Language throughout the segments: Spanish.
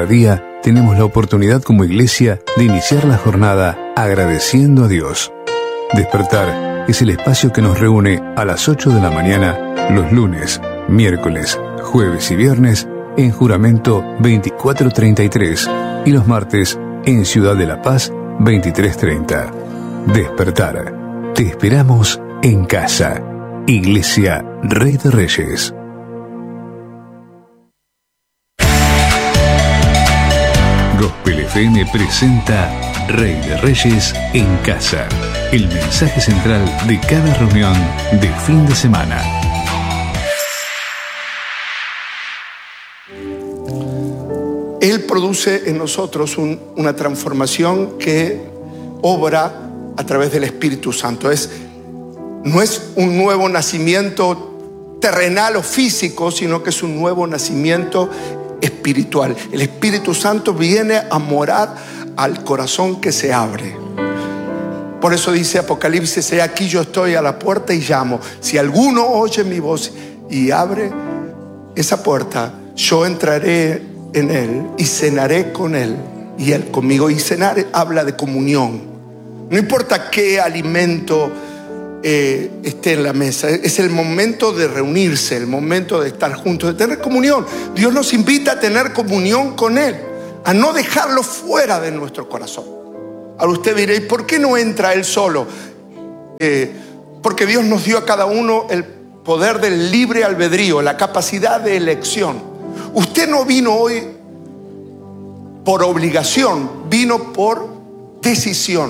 Cada día tenemos la oportunidad como iglesia de iniciar la jornada agradeciendo a Dios. Despertar es el espacio que nos reúne a las 8 de la mañana los lunes, miércoles, jueves y viernes en Juramento 2433 y los martes en Ciudad de la Paz 2330. Despertar. Te esperamos en casa. Iglesia Rey de Reyes. Gospel FM presenta Rey de Reyes en casa. El mensaje central de cada reunión de fin de semana. Él produce en nosotros una transformación que obra a través del Espíritu Santo. No es un nuevo nacimiento terrenal o físico, sino que es un nuevo nacimiento espiritual. El Espíritu Santo viene a morar al corazón que se abre. Por eso dice Apocalipsis: he aquí yo estoy a la puerta y llamo. Si alguno oye mi voz y abre esa puerta, yo entraré en él y cenaré con él y él conmigo. Y cenar habla de comunión. No importa qué alimento esté en la mesa, es el momento de reunirse, el momento de estar juntos, de tener comunión. Dios nos invita a tener comunión con Él, a no dejarlo fuera de nuestro corazón. Ahora usted dirá: ¿y por qué no entra Él solo? Porque Dios nos dio a cada uno el poder del libre albedrío, la capacidad de elección. Usted no vino hoy por obligación, vino por decisión.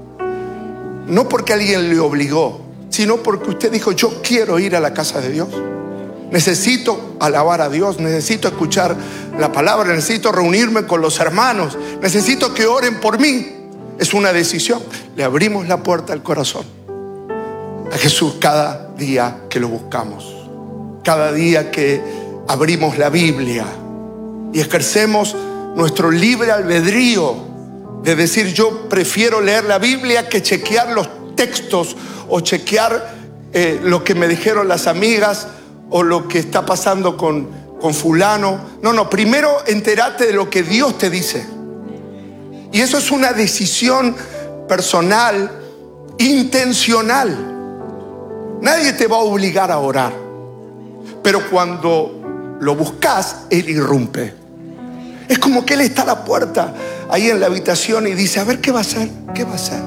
No porque alguien le obligó, sino porque usted dijo: yo quiero ir a la casa de Dios. Necesito alabar a Dios, necesito escuchar la palabra, necesito reunirme con los hermanos, necesito que oren por mí. Es una decisión. Le abrimos la puerta al corazón a Jesús cada día que lo buscamos, cada día que abrimos la Biblia y ejercemos nuestro libre albedrío de decir: yo prefiero leer la Biblia que chequear los textos o chequear lo que me dijeron las amigas o lo que está pasando con fulano. No, primero entérate de lo que Dios te dice. Y eso es una decisión personal, intencional. Nadie te va a obligar a orar, pero cuando lo buscas, Él irrumpe. Es como que Él está a la puerta, ahí en la habitación, y dice: a ver, ¿qué va a hacer? ¿Qué va a hacer?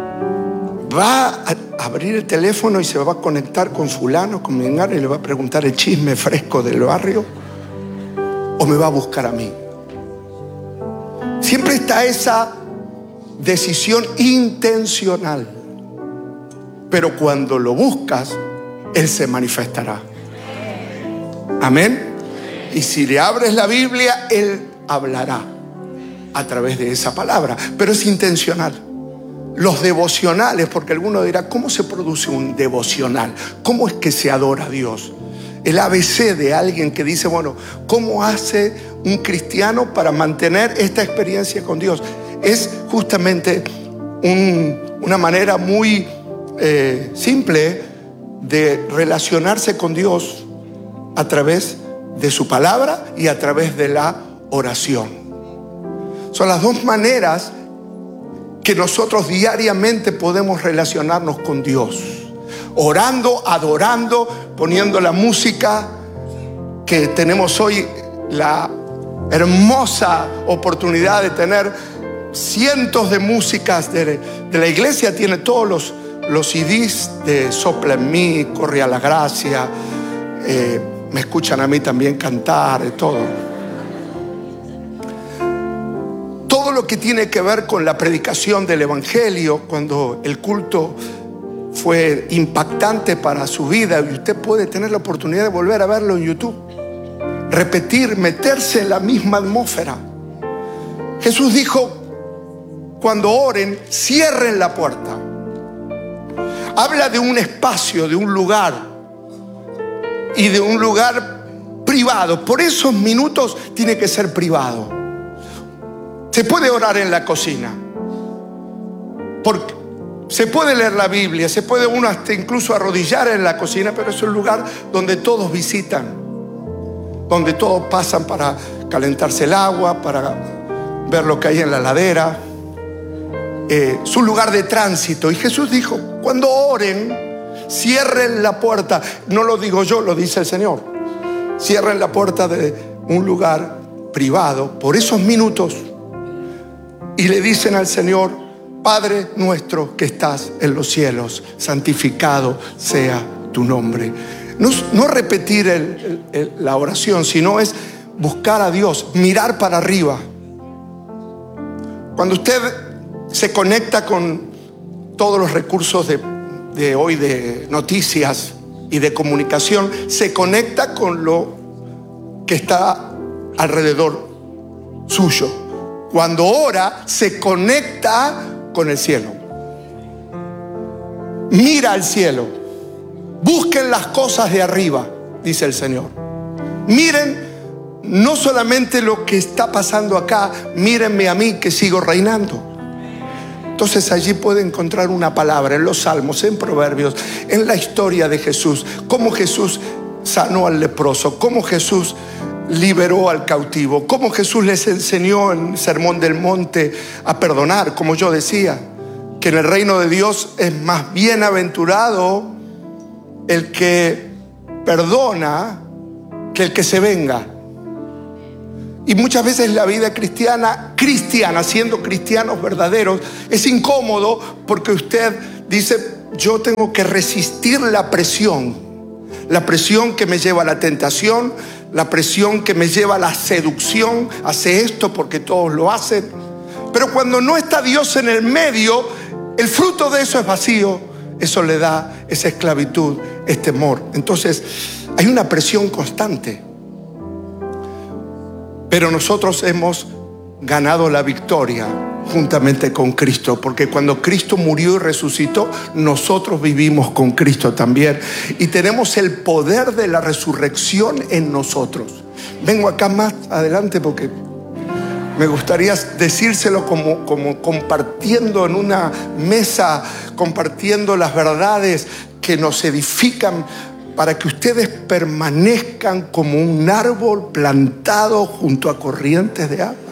¿Va a abrir el teléfono y se va a conectar con fulano, con mengano, y le va a preguntar el chisme fresco del barrio? ¿O me va a buscar a mí? Siempre está esa decisión intencional. Pero cuando lo buscas, Él se manifestará. Amén. Y si le abres la Biblia, Él hablará a través de esa palabra, pero es intencional. Los devocionales, porque alguno dirá: ¿cómo se produce un devocional? ¿Cómo es que se adora a Dios? El ABC de alguien que dice: bueno, ¿cómo hace un cristiano para mantener esta experiencia con Dios? Es justamente una manera muy simple de relacionarse con Dios a través de su palabra y a través de la oración. Son las dos maneras que nosotros diariamente podemos relacionarnos con Dios: orando, adorando, poniendo la música que tenemos hoy, la hermosa oportunidad de tener cientos de músicas de la iglesia. Tiene todos los CDs de Sopla en mí, Corre a la Gracia, me escuchan a mí también cantar, todo. Todo lo que tiene que ver con la predicación del Evangelio, cuando el culto fue impactante para su vida, y usted puede tener la oportunidad de volver a verlo en YouTube, repetir, meterse en la misma atmósfera. Jesús dijo: cuando oren, cierren la puerta. Habla de un espacio, de un lugar, y de un lugar privado. Por esos minutos tiene que ser privado. Se puede orar en la cocina, porque se puede leer la Biblia, se puede uno hasta incluso arrodillar en la cocina, pero es un lugar donde todos visitan, donde todos pasan para calentarse el agua, para ver lo que hay en la ladera, su lugar de tránsito. Y Jesús dijo: cuando oren, cierren la puerta. No lo digo yo, lo dice el Señor. Cierren la puerta de un lugar privado por esos minutos y le dicen al Señor: Padre nuestro que estás en los cielos, santificado sea tu nombre. No repetir la oración, sino es buscar a Dios, mirar para arriba. Cuando usted se conecta con todos los recursos de hoy, de noticias y de comunicación, se conecta con lo que está alrededor suyo. Cuando ora, se conecta con el cielo. Mira al cielo. Busquen las cosas de arriba, dice el Señor. Miren no solamente lo que está pasando acá, mírenme a mí que sigo reinando. Entonces allí puede encontrar una palabra en los Salmos, en Proverbios, en la historia de Jesús, cómo Jesús sanó al leproso, cómo Jesús liberó al cautivo, cómo Jesús les enseñó en el Sermón del Monte a perdonar. Como yo decía, que en el reino de Dios es más bienaventurado el que perdona que el que se venga. Y muchas veces la vida cristiana, siendo cristianos verdaderos, es incómodo porque usted dice: yo tengo que resistir la presión que me lleva a la tentación, la presión que me lleva a la seducción. Hace esto porque todos lo hacen. Pero cuando no está Dios en el medio, el fruto de eso es vacío, es soledad, es esclavitud, es temor. Entonces hay una presión constante. Pero nosotros hemos ganado la victoria juntamente con Cristo, porque cuando Cristo murió y resucitó, nosotros vivimos con Cristo también y tenemos el poder de la resurrección en nosotros. Vengo acá más adelante porque me gustaría decírselo como compartiendo en una mesa, compartiendo las verdades que nos edifican, para que ustedes permanezcan como un árbol plantado junto a corrientes de aguas.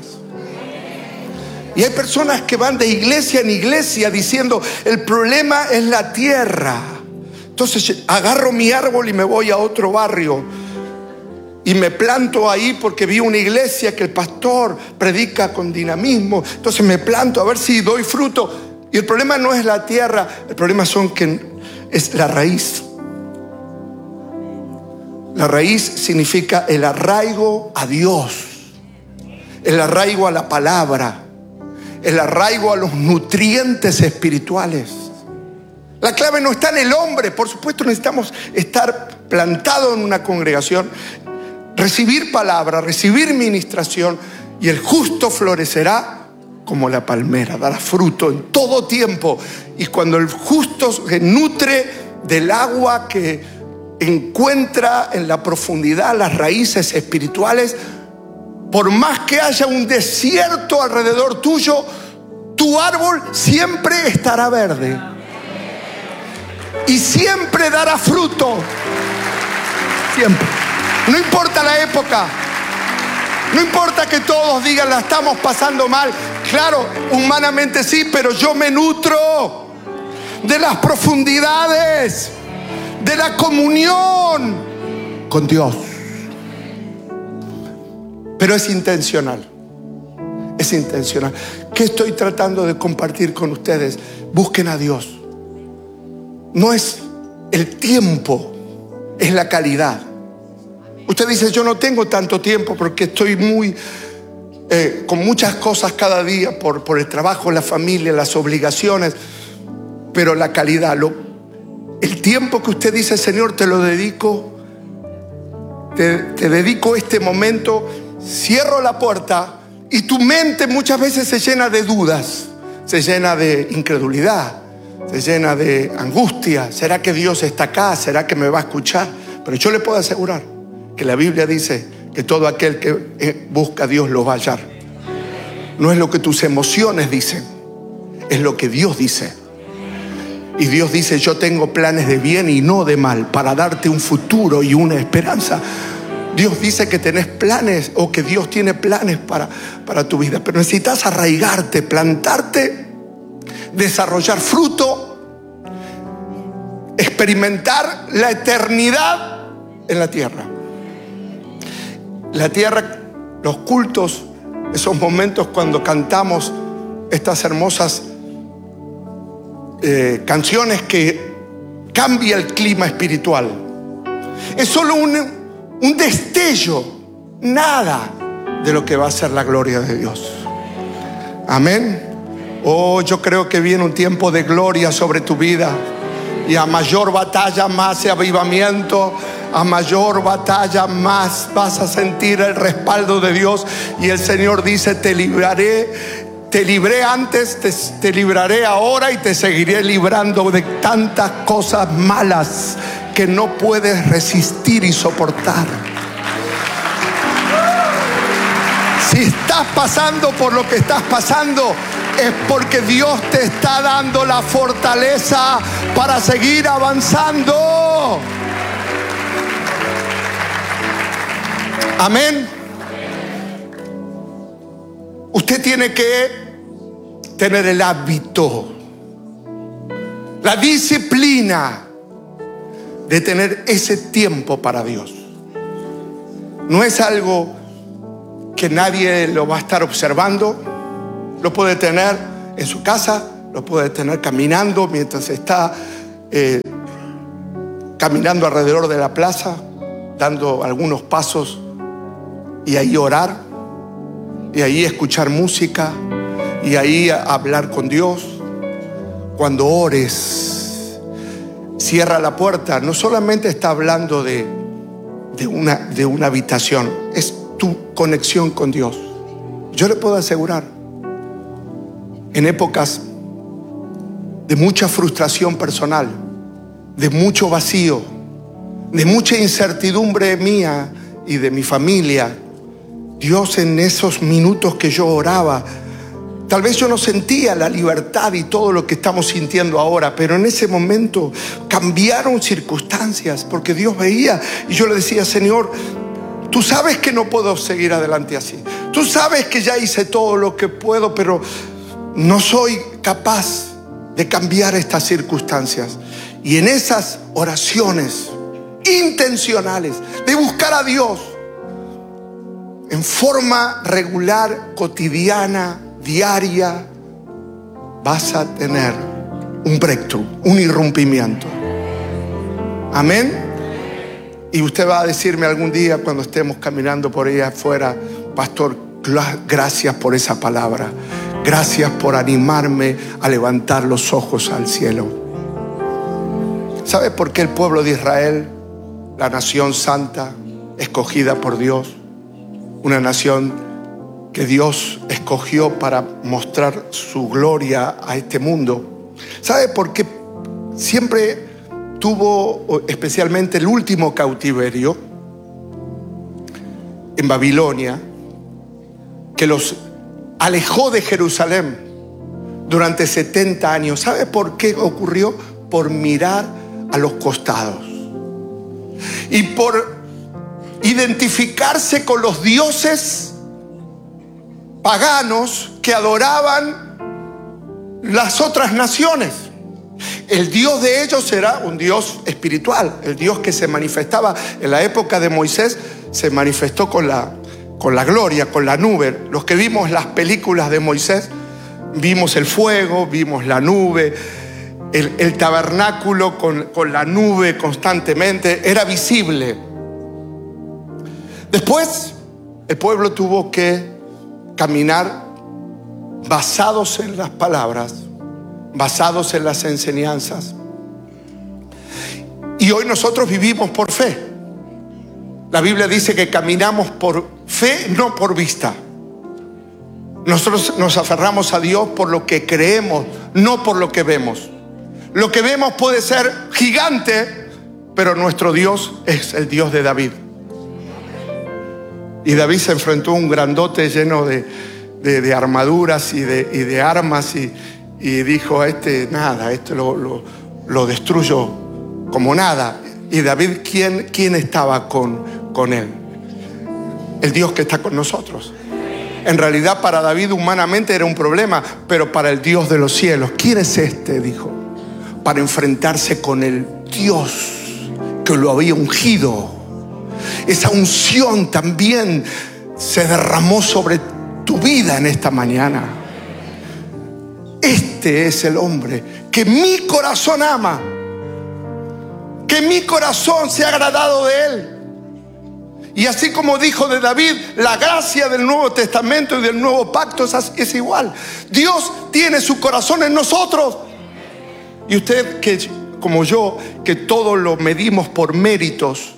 Y hay personas que van de iglesia en iglesia diciendo: el problema es la tierra. Entonces agarro mi árbol y me voy a otro barrio y me planto ahí porque vi una iglesia que el pastor predica con dinamismo. Entonces me planto a ver si doy fruto. Y el problema no es la tierra, el problema es la raíz. La raíz significa el arraigo a Dios, el arraigo a la palabra, el arraigo a los nutrientes espirituales. La clave no está en el hombre. Por supuesto necesitamos estar plantados en una congregación, recibir palabra, recibir ministración, y el justo florecerá como la palmera, dará fruto en todo tiempo. Y cuando el justo se nutre del agua que encuentra en la profundidad las raíces espirituales, por más que haya un desierto alrededor tuyo, tu árbol siempre estará verde y siempre dará fruto. Siempre. No importa la época, no importa que todos digan: la estamos pasando mal. Claro, humanamente sí, pero yo me nutro de las profundidades, de la comunión con Dios. Pero es intencional. Es intencional. ¿Qué estoy tratando de compartir con ustedes? Busquen a Dios. No es el tiempo, es la calidad. Usted dice: yo no tengo tanto tiempo porque estoy con muchas cosas cada día por el trabajo, la familia, las obligaciones. Pero la calidad, el tiempo que usted dice: Señor, te lo dedico, te dedico este momento, cierro la puerta, y tu mente muchas veces se llena de dudas, se llena de incredulidad, se llena de angustia. ¿Será que Dios está acá? ¿Será que me va a escuchar? Pero yo le puedo asegurar que la Biblia dice que todo aquel que busca a Dios lo va a hallar. No es lo que tus emociones dicen, es lo que Dios dice. Y Dios dice: yo tengo planes de bien y no de mal, para darte un futuro y una esperanza. Dios dice que tenés planes, o que Dios tiene planes para tu vida, pero necesitas arraigarte, plantarte, desarrollar fruto, experimentar la eternidad en la tierra. La tierra, los cultos, esos momentos cuando cantamos estas hermosas canciones que cambia el clima espiritual, es solo un destello, nada de lo que va a ser la gloria de Dios. Amén. Oh, yo creo que viene un tiempo de gloria sobre tu vida, y a mayor batalla más avivamiento, a mayor batalla más vas a sentir el respaldo de Dios. Y el Señor dice: te libré antes, te libraré ahora, y te seguiré librando de tantas cosas malas que no puedes resistir y soportar. Si estás pasando por lo que estás pasando, es porque Dios te está dando la fortaleza para seguir avanzando. Amén. Usted tiene que tener el hábito, la disciplina de tener ese tiempo para Dios. No es algo que nadie lo va a estar observando. Lo puede tener en su casa, lo puede tener caminando mientras está caminando alrededor de la plaza, dando algunos pasos, y ahí orar, y ahí escuchar música, y ahí hablar con Dios. Cuando ores, cierra la puerta. No solamente está hablando de una habitación, es tu conexión con Dios. Yo le puedo asegurar, en épocas de mucha frustración personal, de mucho vacío, de mucha incertidumbre mía y de mi familia, Dios, en esos minutos que yo oraba, tal vez yo no sentía la libertad y todo lo que estamos sintiendo ahora, pero en ese momento cambiaron circunstancias, porque Dios veía, y yo le decía: Señor, tú sabes que no puedo seguir adelante así. Tú sabes que ya hice todo lo que puedo, pero no soy capaz de cambiar estas circunstancias. Y en esas oraciones intencionales de buscar a Dios en forma regular, cotidiana, diaria, vas a tener un breakthrough, un irrumpimiento. Amén. Y usted va a decirme algún día, cuando estemos caminando por ahí afuera: pastor, gracias por esa palabra. Gracias por animarme a levantar los ojos al cielo. ¿Sabe por qué el pueblo de Israel, la nación santa, escogida por Dios, una nación que Dios escogió para mostrar su gloria a este mundo? ¿Sabe por qué siempre tuvo, especialmente el último cautiverio en Babilonia, que los alejó de Jerusalén durante 70 años? ¿Sabe por qué ocurrió? Por mirar a los costados y por identificarse con los dioses paganos que adoraban las otras naciones. El Dios de ellos era un Dios espiritual. El Dios que se manifestaba en la época de Moisés se manifestó con la gloria, con la nube. Los que vimos las películas de Moisés, vimos el fuego, vimos la nube, el tabernáculo con la nube constantemente, era visible. Después el pueblo tuvo que caminar basados en las palabras, basados en las enseñanzas. Y hoy nosotros vivimos por fe. La Biblia dice que caminamos por fe, no por vista. Nosotros nos aferramos a Dios por lo que creemos, no por lo que vemos. Lo que vemos puede ser gigante, pero nuestro Dios es el Dios de David. Y David se enfrentó a un grandote lleno de armaduras y de armas, y dijo: nada, lo destruyo como nada. Y David, ¿quién estaba con él? el Dios que está con nosotros. En realidad para David humanamente era un problema, pero para el Dios de los cielos, ¿quién es este?, dijo, para enfrentarse con el Dios que lo había ungido. Esa unción también se derramó sobre tu vida en esta mañana. Este es el hombre que mi corazón ama, que mi corazón se ha agradado de él. Y así como dijo de David, la gracia del Nuevo Testamento y del Nuevo Pacto es igual. Dios tiene su corazón en nosotros. Y usted, que como yo, que todo lo medimos por méritos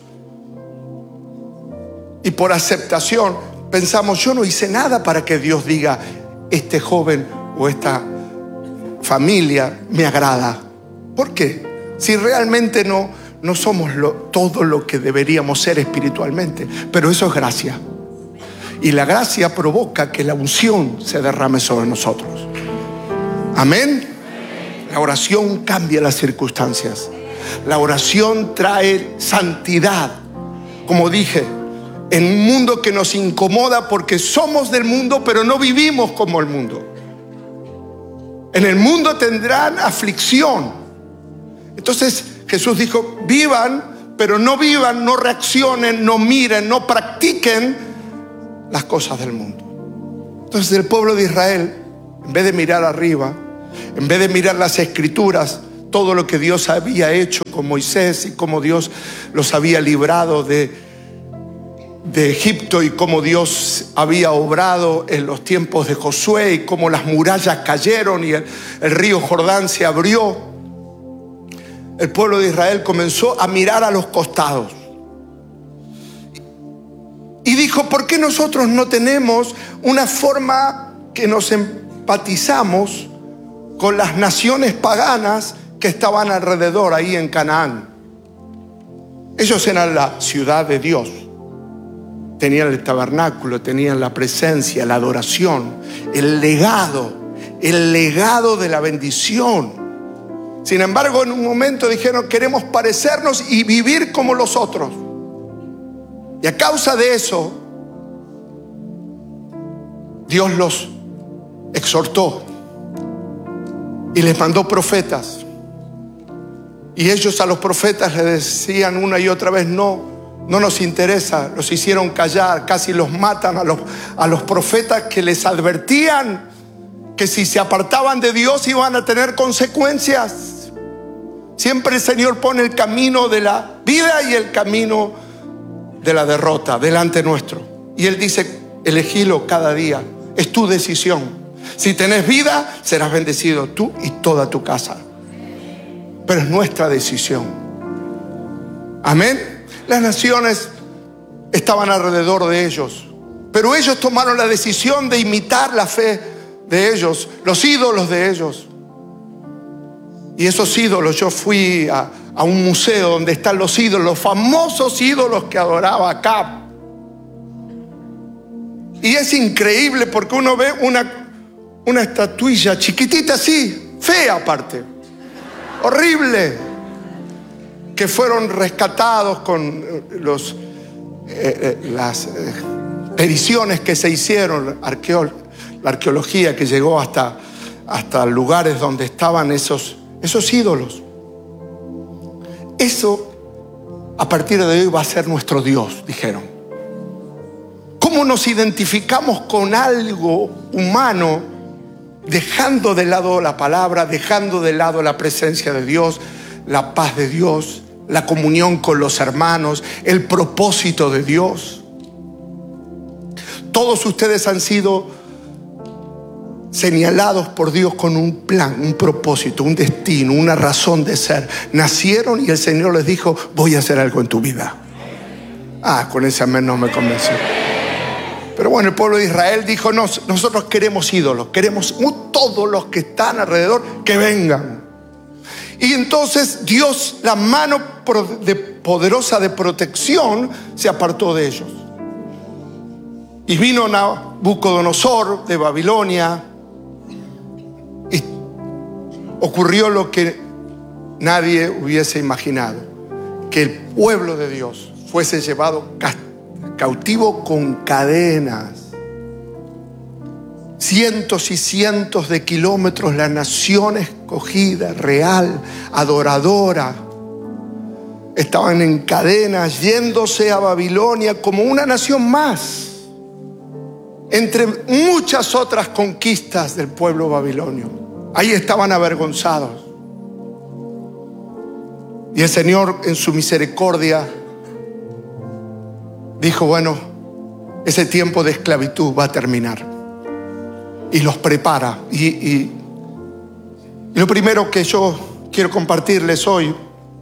y por aceptación, pensamos, yo no hice nada para que Dios diga, este joven o esta familia me agrada. ¿Por qué? Si realmente no somos todo lo que deberíamos ser espiritualmente. Pero eso es gracia. Y la gracia provoca que la unción se derrame sobre nosotros. Amén. La oración cambia las circunstancias. La oración trae santidad. Como dije, en un mundo que nos incomoda porque somos del mundo, pero no vivimos como el mundo. En el mundo tendrán aflicción. Entonces Jesús dijo, vivan, pero no vivan, no reaccionen, no miren, no practiquen las cosas del mundo. Entonces el pueblo de Israel, en vez de mirar arriba, en vez de mirar las escrituras, todo lo que Dios había hecho con Moisés y cómo Dios los había librado de Egipto y cómo Dios había obrado en los tiempos de Josué y cómo las murallas cayeron y el río Jordán se abrió, el pueblo de Israel comenzó a mirar a los costados y dijo, ¿por qué nosotros no tenemos una forma que nos empatizamos con las naciones paganas que estaban alrededor ahí en Canaán? Ellos eran la ciudad de Dios. Tenían el tabernáculo, tenían la presencia, la adoración, el legado de la bendición. Sin embargo, en un momento dijeron, queremos parecernos y vivir como los otros. Y a causa de eso, Dios los exhortó y les mandó profetas. Y ellos a los profetas les decían una y otra vez, no nos interesa. Los hicieron callar, casi los matan a los profetas que les advertían que si se apartaban de Dios iban a tener consecuencias. Siempre el Señor pone el camino de la vida y el camino de la derrota delante nuestro. Y Él dice, elegilo cada día, es tu decisión. Si tenés vida, serás bendecido tú y toda tu casa. Pero es nuestra decisión. Amén. Las naciones estaban alrededor de ellos, pero ellos tomaron la decisión de imitar la fe de ellos, los ídolos de ellos. Y esos ídolos, yo fui a un museo donde están los ídolos, los famosos ídolos que adoraba Acab. Y es increíble porque uno ve una estatuilla chiquitita así, fea aparte, horrible, que fueron rescatados con las periciones que se hicieron, la arqueología que llegó hasta lugares donde estaban esos ídolos. Eso a partir de hoy va a ser nuestro Dios, dijeron. ¿Cómo nos identificamos con algo humano, dejando de lado la palabra, dejando de lado la presencia de Dios, la paz de Dios, la comunión con los hermanos, el propósito de Dios? Todos ustedes han sido señalados por Dios con un plan, un propósito, un destino, una razón de ser. Nacieron y el Señor les dijo, voy a hacer algo en tu vida. Con ese amén no me convenció. Pero bueno, el pueblo de Israel dijo, no, nosotros queremos ídolos, queremos todos los que están alrededor que vengan. Y entonces Dios, la mano poderosa de protección, se apartó de ellos. Y vino Nabucodonosor de Babilonia. Y ocurrió lo que nadie hubiese imaginado: que el pueblo de Dios fuese llevado cautivo con cadenas. Cientos y cientos de kilómetros, la nación escogida, real, adoradora, estaban en cadenas, yéndose a Babilonia como una nación más, entre muchas otras conquistas del pueblo babilonio. Ahí estaban avergonzados. Y el Señor, en su misericordia, dijo: bueno, ese tiempo de esclavitud va a terminar. Y los prepara. Y lo primero que yo quiero compartirles hoy,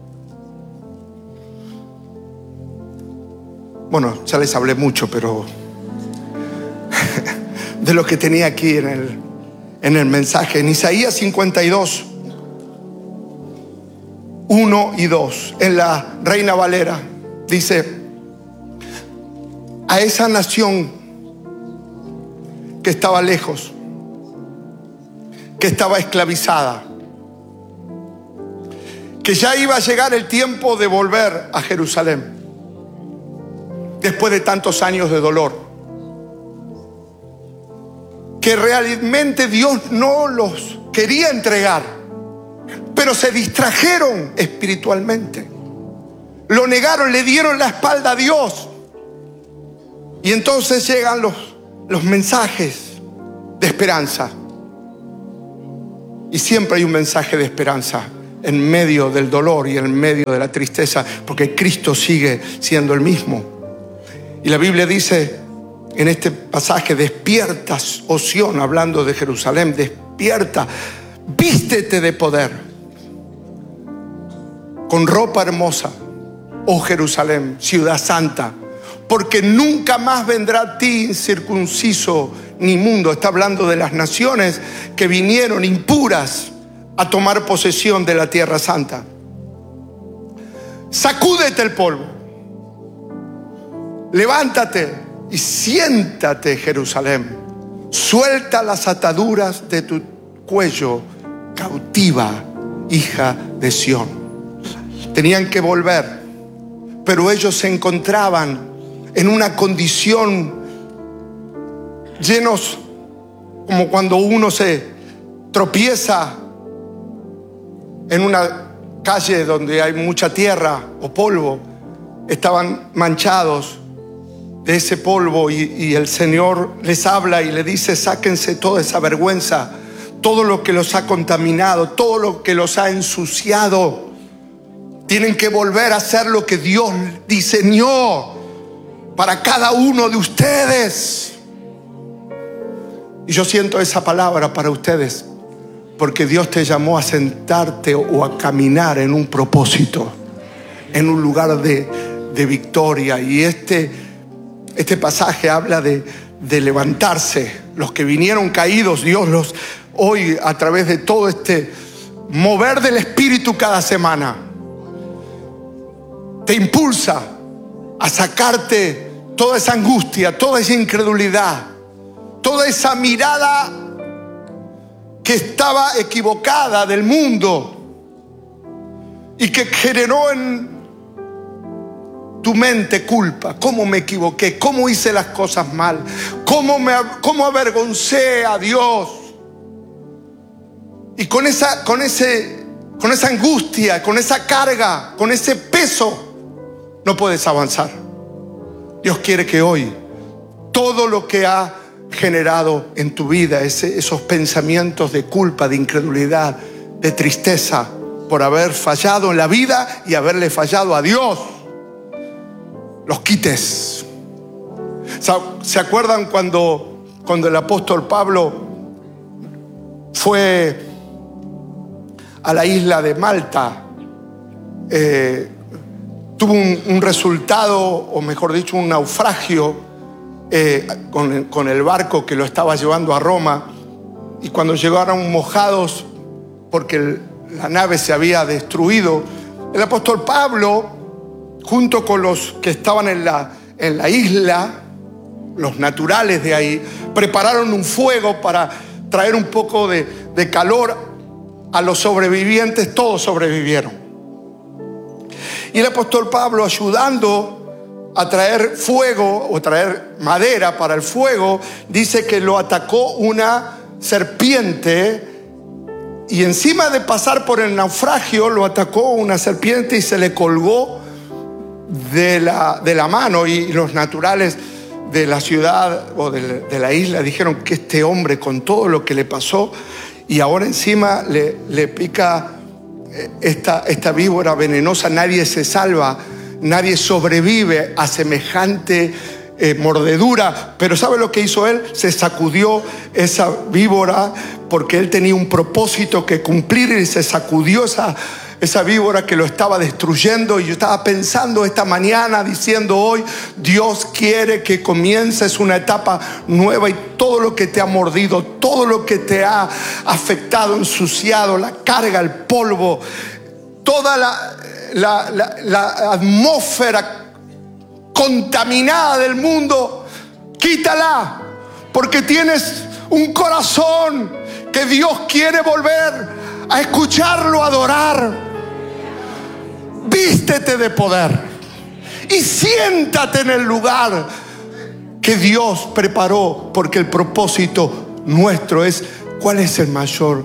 bueno, ya les hablé mucho, pero de lo que tenía aquí en el mensaje, en Isaías 52, 1 y 2, en la Reina Valera, dice: a esa nación que estaba lejos, que estaba esclavizada, que ya iba a llegar el tiempo de volver a Jerusalén después de tantos años de dolor, que realmente Dios no los quería entregar, pero se distrajeron espiritualmente, lo negaron, le dieron la espalda a Dios. Y entonces llegan los mensajes de esperanza. Y siempre hay un mensaje de esperanza en medio del dolor y en medio de la tristeza, porque Cristo sigue siendo el mismo. Y la Biblia dice en este pasaje: despierta, oh Sión, hablando de Jerusalén, despierta, vístete de poder, con ropa hermosa, oh Jerusalén, ciudad santa, porque nunca más vendrá a ti incircunciso ni inmundo. Está hablando de las naciones que vinieron impuras a tomar posesión de la tierra santa. Sacúdete el polvo, levántate y siéntate, Jerusalén. Suelta las ataduras de tu cuello, cautiva, hija de Sión. Tenían que volver, pero ellos se encontraban en una condición llenos, como cuando uno se tropieza en una calle donde hay mucha tierra o polvo. Estaban manchados de ese polvo y el Señor les habla y le dice: sáquense toda esa vergüenza, todo lo que los ha contaminado, todo lo que los ha ensuciado. Tienen que volver a hacer lo que Dios diseñó para cada uno de ustedes. Y yo siento esa palabra para ustedes, porque Dios te llamó a sentarte o a caminar en un propósito, en un lugar de victoria. Y este pasaje habla de levantarse. Los que vinieron caídos, Dios los hoy, a través de todo este mover del Espíritu cada semana, te impulsa a sacarte toda esa angustia, toda esa incredulidad, toda esa mirada que estaba equivocada del mundo y que generó en tu mente culpa. ¿Cómo me equivoqué? ¿Cómo hice las cosas mal? ¿Cómo avergoncé a Dios? Y con esa angustia, con esa carga, con ese peso, no puedes avanzar. Dios quiere que hoy todo lo que ha generado en tu vida, esos pensamientos de culpa, de incredulidad, de tristeza por haber fallado en la vida y haberle fallado a Dios, los quites. ¿Se acuerdan cuando el apóstol Pablo fue a la isla de Malta? Tuvo un resultado, o mejor dicho, un naufragio con el barco que lo estaba llevando a Roma. Y cuando llegaron mojados porque la nave se había destruido, el apóstol Pablo, junto con los que estaban en la isla, los naturales de ahí, prepararon un fuego para traer un poco de calor a los sobrevivientes. Todos sobrevivieron. Y el apóstol Pablo, ayudando a traer fuego o traer madera para el fuego, dice que lo atacó una serpiente, y encima de pasar por el naufragio lo atacó una serpiente y se le colgó de la mano. Y los naturales de la ciudad o de la isla dijeron que este hombre, con todo lo que le pasó, y ahora encima le pica esta víbora venenosa, nadie se salva, nadie sobrevive a semejante mordedura. Pero ¿sabe lo que hizo él? Se sacudió esa víbora, porque él tenía un propósito que cumplir, y se sacudió esa víbora que lo estaba destruyendo. Y yo estaba pensando esta mañana, diciendo hoy, Dios quiere que comiences una etapa nueva, y todo lo que te ha mordido, todo lo que te ha afectado, ensuciado, la carga, el polvo, toda la atmósfera contaminada del mundo, quítala, porque tienes un corazón que Dios quiere volver a escucharlo, adorar. Vístete de poder y siéntate en el lugar que Dios preparó, porque el propósito nuestro es, ¿cuál es el mayor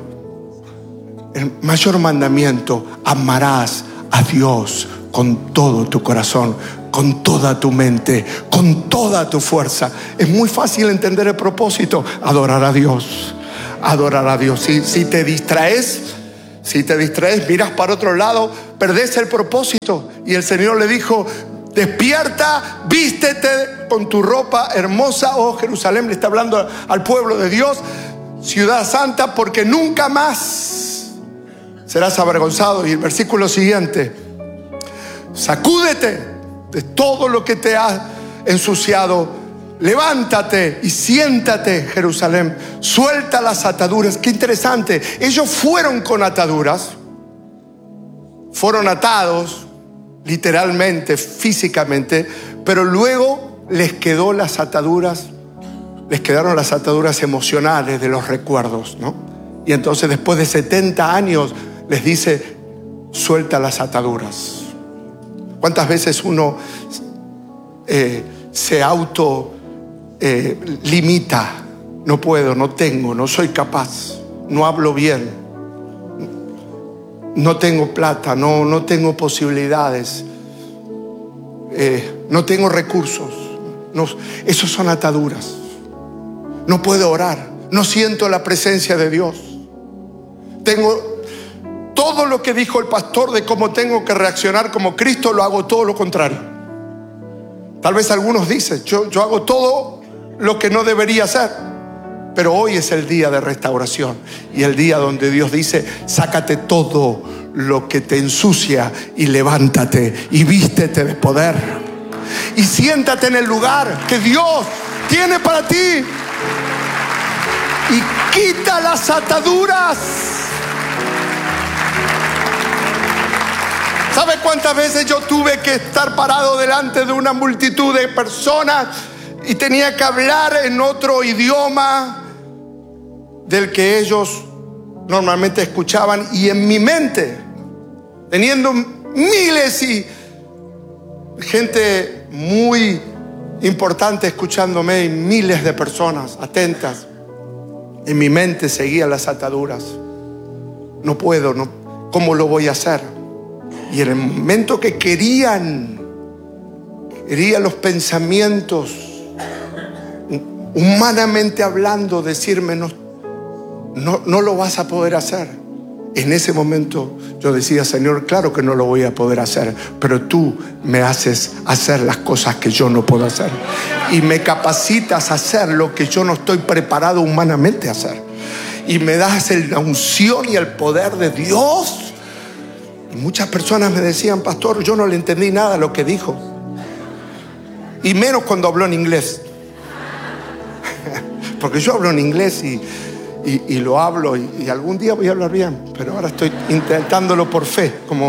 mandamiento? Amarás a Dios con todo tu corazón, con toda tu mente, con toda tu fuerza. Es muy fácil entender el propósito: adorar a Dios, adorar a Dios. Si te distraes, miras para otro lado, perdés el propósito. Y el Señor le dijo: despierta, vístete con tu ropa hermosa, oh Jerusalén. Le está hablando al pueblo de Dios, ciudad santa, porque nunca más serás avergonzado. Y el versículo siguiente: sacúdete de todo lo que te ha ensuciado, levántate y siéntate, Jerusalén, suelta las ataduras. Qué interesante, ellos fueron con ataduras, fueron atados literalmente, físicamente, pero luego les quedaron las ataduras emocionales de los recuerdos, ¿no? Y entonces, después de 70 años, les dice: suelta las ataduras. ¿Cuántas veces uno se limita? No puedo, no tengo, no soy capaz, no hablo bien, no tengo plata, no tengo posibilidades, no tengo recursos. No, esos son ataduras. No puedo orar, no siento la presencia de Dios. Tengo todo lo que dijo el pastor de cómo tengo que reaccionar como Cristo, lo hago todo lo contrario. Tal vez algunos dicen: yo hago todo lo que no debería hacer. Pero hoy es el día de restauración, y el día donde Dios dice: sácate todo lo que te ensucia y levántate y vístete de poder y siéntate en el lugar que Dios tiene para ti, y quita las ataduras. ¿Sabe cuántas veces yo tuve que estar parado delante de una multitud de personas y tenía que hablar en otro idioma del que ellos normalmente escuchaban? Y en mi mente, teniendo miles y gente muy importante escuchándome y miles de personas atentas, en mi mente seguían las ataduras. No puedo, ¿cómo lo voy a hacer? Y en el momento que querían los pensamientos, humanamente hablando, decirme: no lo vas a poder hacer. En ese momento yo decía: Señor, claro que no lo voy a poder hacer, pero tú me haces hacer las cosas que yo no puedo hacer, y me capacitas a hacer lo que yo no estoy preparado humanamente a hacer, y me das la unción y el poder de Dios. Y muchas personas me decían: pastor, yo no le entendí nada a lo que dijo, y menos cuando habló en inglés. Porque yo hablo en inglés y lo hablo, y algún día voy a hablar bien, pero ahora estoy intentándolo por fe,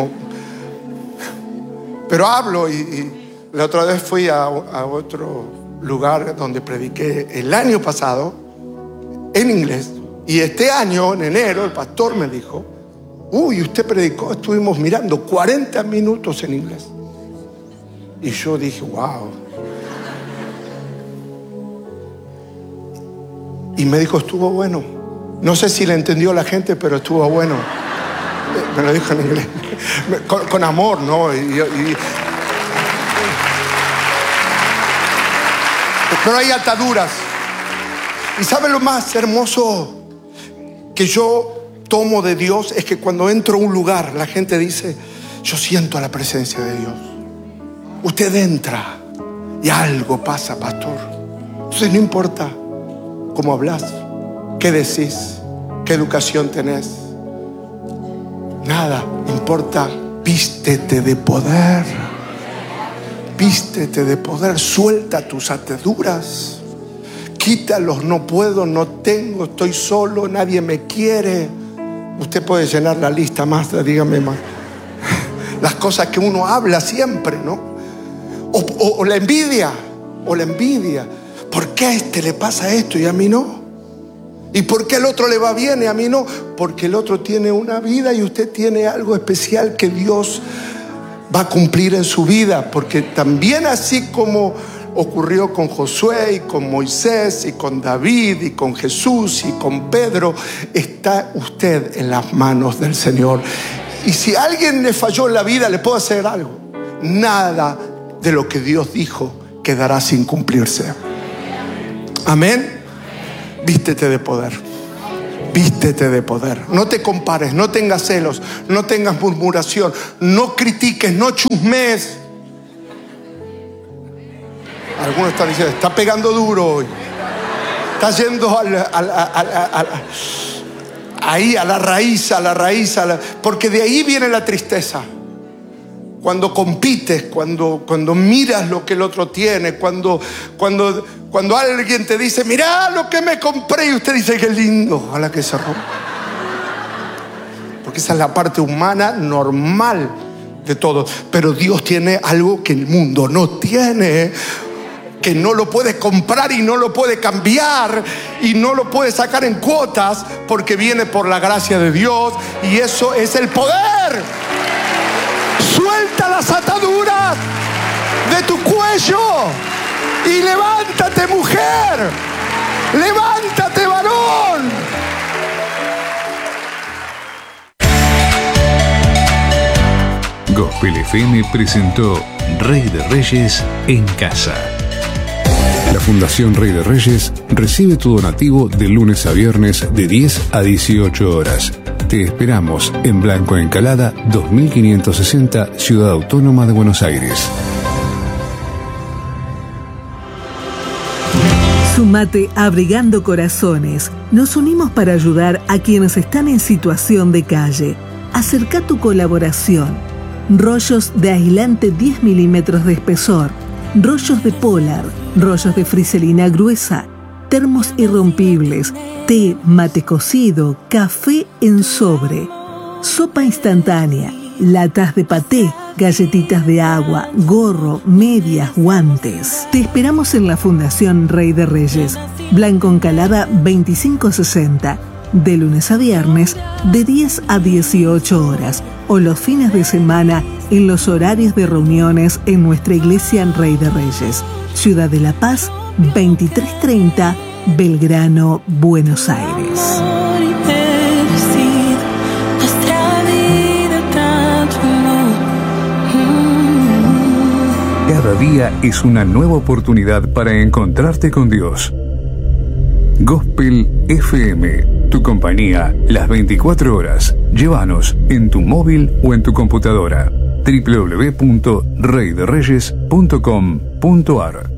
pero hablo. Y la otra vez fui a otro lugar donde prediqué el año pasado en inglés, y este año, en enero, el pastor me dijo: uy, usted predicó, estuvimos mirando 40 minutos en inglés. Y yo dije, wow. Y me dijo, estuvo bueno. No sé si le entendió la gente, pero estuvo bueno. Me lo dijo en inglés. Con amor, ¿no? Pero hay ataduras. ¿Y sabe lo más hermoso que yo tomo de Dios? Es que cuando entro a un lugar, la gente dice, yo siento la presencia de Dios. Usted entra y algo pasa, pastor. Entonces no importa cómo hablas, qué decís, qué educación tenés. Nada importa. Vístete de poder. Vístete de poder. Suelta tus ataduras. Quítalos. No puedo, no tengo, estoy solo, nadie me quiere. Usted puede llenar la lista más, dígame más. Las cosas que uno habla siempre, ¿no? O la envidia. O la envidia. ¿Por qué a este le pasa esto y a mí no? ¿Y por qué al otro le va bien y a mí no? Porque el otro tiene una vida y usted tiene algo especial que Dios va a cumplir en su vida. Porque también así como ocurrió con Josué y con Moisés y con David y con Jesús y con Pedro, está usted en las manos del Señor. Y si a alguien le falló en la vida, le puedo hacer algo. Nada de lo que Dios dijo quedará sin cumplirse. Amén. Vístete de poder. Vístete de poder. No te compares, no tengas celos, no tengas murmuración, no critiques, no chusmes. Algunos están diciendo, está pegando duro hoy. Está yendo ahí a la raíz, porque de ahí viene la tristeza. Cuando compites, cuando miras lo que el otro tiene, cuando alguien te dice, mirá lo que me compré, y usted dice, qué lindo, ojalá que se rompa. Porque esa es la parte humana normal de todo. Pero Dios tiene algo que el mundo no tiene, que no lo puede comprar y no lo puede cambiar y no lo puede sacar en cuotas, porque viene por la gracia de Dios, y eso es el poder. Suelta las ataduras de tu cuello y levántate, mujer. Levántate, varón. Gospel FM presentó Rey de Reyes en casa. La Fundación Rey de Reyes recibe tu donativo de lunes a viernes de 10 a 18 horas. Te esperamos en Blanco Encalada 2560, Ciudad Autónoma de Buenos Aires. Sumate a Abrigando Corazones. Nos unimos para ayudar a quienes están en situación de calle. Acerca tu colaboración. Rollos de aislante 10 milímetros de espesor, rollos de Polar, rollos de friselina gruesa, termos irrompibles, té, mate cocido, café en sobre, sopa instantánea, latas de paté, galletitas de agua, gorro, medias, guantes. Te esperamos en la Fundación Rey de Reyes, Blanco Encalada 2560, de lunes a viernes de 10 a 18 horas o los fines de semana en los horarios de reuniones en nuestra iglesia Rey de Reyes, Ciudad de La Paz, 2330, Belgrano, Buenos Aires. Cada día es una nueva oportunidad para encontrarte con Dios. Gospel FM, tu compañía las 24 horas. Llévanos en tu móvil o en tu computadora. www.reydereyes.com.ar